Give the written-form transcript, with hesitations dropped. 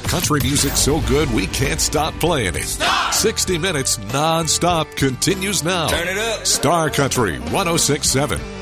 Country music so good we can't stop playing it. 60 minutes non-stop continues now. Turn it up. Star Country 106.7.